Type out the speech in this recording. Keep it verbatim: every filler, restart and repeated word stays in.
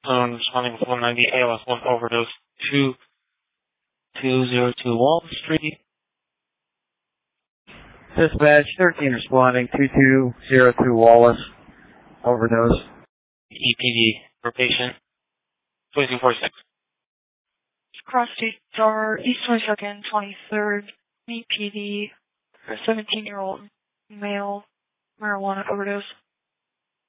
Um, responding with one ninety A L S one overdose two two zero two Wall Street. Dispatch thirteen responding two two zero two Wallace, overdose. E P D for patient twenty-two forty-six. Cross State Star, East twenty-second, twenty-third, E P D for a seventeen-year-old male marijuana overdose.